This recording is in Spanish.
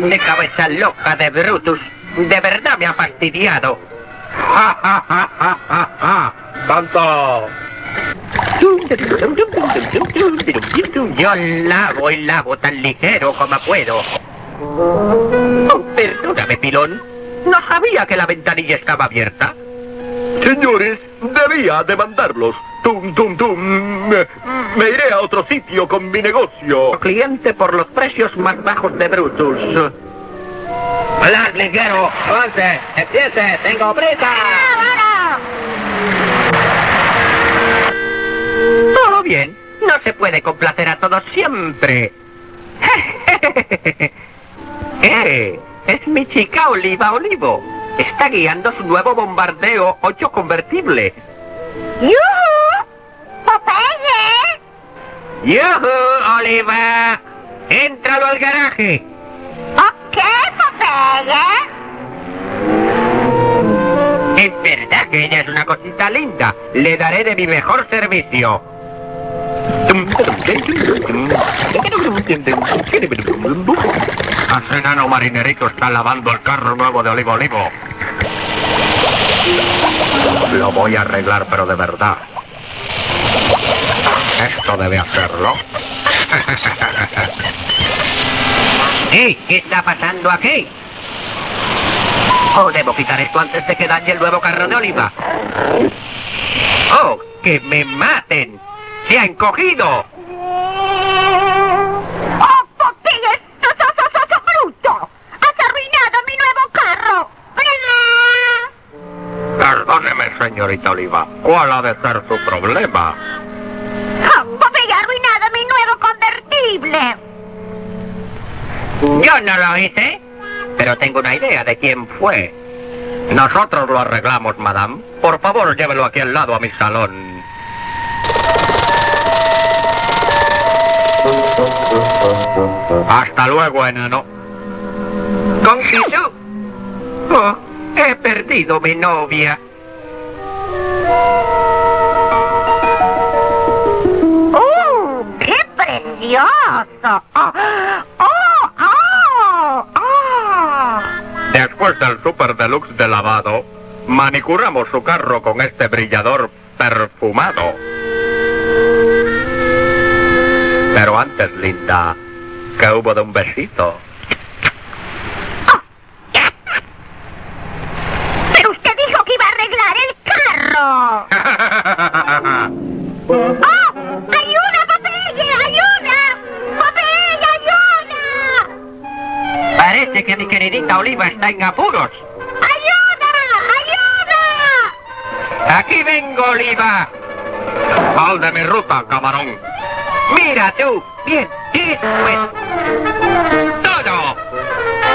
¡Qué cabeza loca de Brutus! De verdad me ha fastidiado. ¡Ja, ja, ja, ja, ja, ja! ¡Tanto! Yo lavo y lavo tan ligero como puedo. Oh, perdóname, pilón. No sabía que la ventanilla estaba abierta. Señores, debía demandarlos. Tum, tum, tum. Me iré a otro sitio con mi negocio. Cliente por los precios más bajos de Brutus. ¡Hola, ligero! ¡Avance! ¡Empiece! ¡Tengo prisa! Todo bien. No se puede complacer a todos siempre. Es mi chica Oliva Olivo. Está guiando su nuevo bombardeo 8 convertible. ¡Yuhu! ¡Popeye! ¡Yuhu, Oliva! ¡Éntralo al garaje! ¿Ok, Popeye? Es verdad que ella es una cosita linda. Le daré de mi mejor servicio. Ese enano marinerito está lavando el carro nuevo de Olivo Olivo. Lo voy a arreglar, pero de verdad. Esto debe hacerlo. ¡Hey! ¿Qué está pasando aquí? Oh, debo quitar esto antes de que dañe el nuevo carro de Oliva. ¡Oh! ¡Que me maten! ¡Se ha encogido! ¡Oh, Popeye! ¡Sos bruto! ¡Has arruinado mi nuevo carro! Perdóneme, señorita Oliva. ¿Cuál ha de ser su problema? Oh, Popeye ha arruinado mi nuevo convertible. Yo no lo hice, pero tengo una idea de quién fue. Nosotros lo arreglamos, madame. Por favor, llévelo aquí al lado a mi salón. Hasta luego, enano. ¿Conquiso? Oh, he perdido mi novia. ¡Qué precioso! Después del Super Deluxe de lavado, manicuramos su carro con este brillador perfumado. Pero antes, linda, ¿qué hubo de un besito? ¡Pero usted dijo que iba a arreglar el carro! ¡Oh! ¡Ayuda, Popeye! ¡Ayuda! ¡Popeye, ayuda! Parece que mi queridita Oliva está en apuros. ¡Ayuda! ¡Ayuda! ¡Aquí vengo, Oliva! ¡Sal de mi ruta, camarón! ¡Mira tú! ¡Bien! ¡Eso es! ¡Todo!